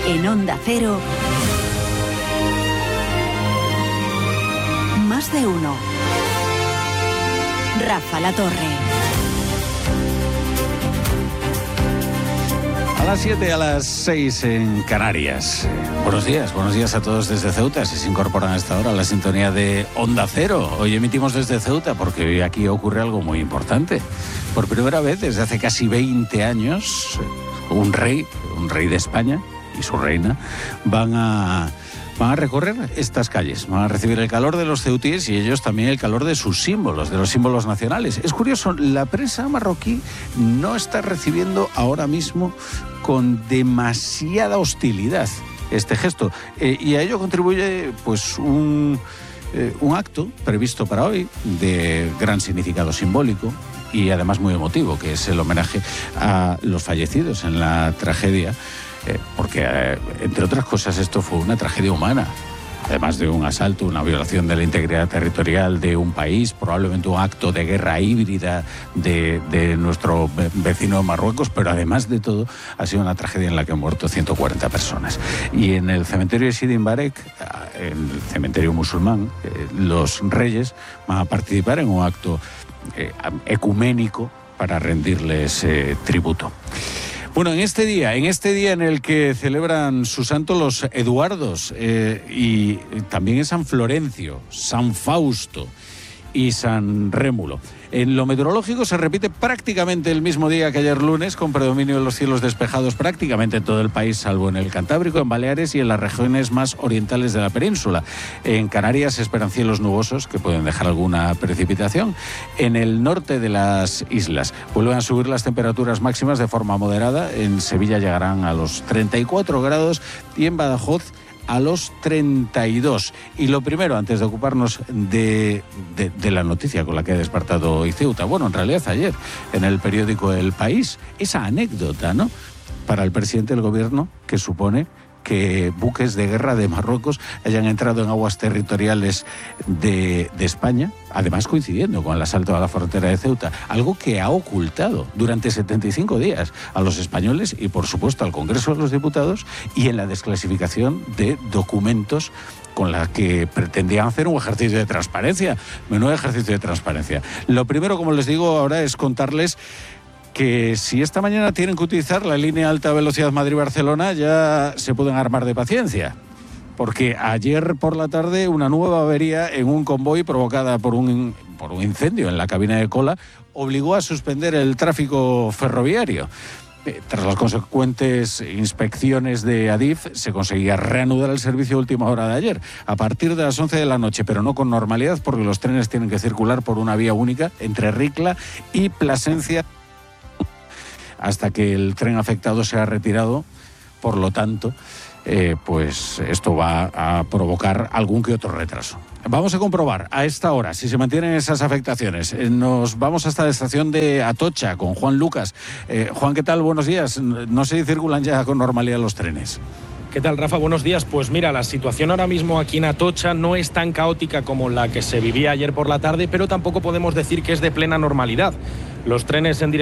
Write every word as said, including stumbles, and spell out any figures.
En Onda Cero, Más de Uno. Rafa La Torre. A las siete, a las seis en Canarias. Buenos días, buenos días a todos desde Ceuta. Si se incorporan a esta hora a la sintonía de Onda Cero. Hoy emitimos desde Ceuta porque hoy aquí ocurre algo muy importante. Por primera vez desde hace casi veinte años, un rey, un rey de España y su reina van a... Van a recorrer estas calles, van a recibir el calor de los ceutíes y ellos también el calor de sus símbolos, de los símbolos nacionales. Es curioso, la prensa marroquí no está recibiendo ahora mismo con demasiada hostilidad este gesto. Eh, y a ello contribuye pues un, eh, un acto previsto para hoy de gran significado simbólico y además muy emotivo, que es el homenaje a los fallecidos en la tragedia. Eh, porque, eh, entre otras cosas, esto fue una tragedia humana. Además de un asalto, una violación de la integridad territorial de un país, probablemente un acto de guerra híbrida de, de nuestro vecino Marruecos, pero además de todo, ha sido una tragedia en la que han muerto ciento cuarenta personas. Y en el cementerio de Sidi Mbarek, en el cementerio musulmán, eh, los reyes van a participar en un acto eh, ecuménico para rendirles eh, tributo. Bueno, en este día, en este día en el que celebran su santo los Eduardos eh, y también en San Florencio, San Fausto y San Rémulo. En lo meteorológico se repite prácticamente el mismo día que ayer lunes, con predominio de los cielos despejados prácticamente en todo el país, salvo en el Cantábrico, en Baleares y en las regiones más orientales de la península. En Canarias se esperan cielos nubosos que pueden dejar alguna precipitación. En el norte de las islas vuelven a subir las temperaturas máximas de forma moderada. En Sevilla llegarán a los treinta y cuatro grados y en Badajoz a los treinta y dos. Y lo primero, antes de ocuparnos de, de, de la noticia con la que ha despertado hoy Ceuta, bueno, en realidad ayer, en el periódico El País, esa anécdota, ¿no?, para el presidente del gobierno, que supone que buques de guerra de Marruecos hayan entrado en aguas territoriales de, de España, además coincidiendo con el asalto a la frontera de Ceuta, algo que ha ocultado durante setenta y cinco días a los españoles y, por supuesto, al Congreso de los Diputados, y en la desclasificación de documentos con la que pretendían hacer un ejercicio de transparencia. Menudo ejercicio de transparencia. Lo primero, como les digo ahora, es contarles que si esta mañana tienen que utilizar la línea alta velocidad Madrid-Barcelona, ya se pueden armar de paciencia. Porque ayer por la tarde una nueva avería en un convoy provocada por un, por un incendio en la cabina de cola obligó a suspender el tráfico ferroviario. Eh, tras las consecuentes inspecciones de Adif, se conseguía reanudar el servicio a última hora de ayer, a partir de las once de la noche, pero no con normalidad, porque los trenes tienen que circular por una vía única entre Ricla y Plasencia, hasta que el tren afectado sea retirado. Por lo tanto, eh, pues esto va a provocar algún que otro retraso. Vamos a comprobar a esta hora si se mantienen esas afectaciones. Eh, nos vamos hasta la estación de Atocha con Juan Lucas. Eh, Juan, ¿qué tal? Buenos días. No sé si circulan ya con normalidad los trenes. ¿Qué tal, Rafa? Buenos días. Pues mira, la situación ahora mismo aquí en Atocha no es tan caótica como la que se vivía ayer por la tarde, pero tampoco podemos decir que es de plena normalidad. Los trenes en dirección